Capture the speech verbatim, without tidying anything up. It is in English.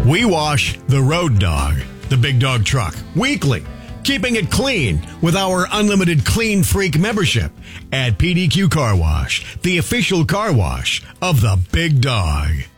We wash the Road Dog, the big dog truck, weekly, keeping it clean with our unlimited Clean Freak membership at P D Q Car Wash, the official car wash of the big dog.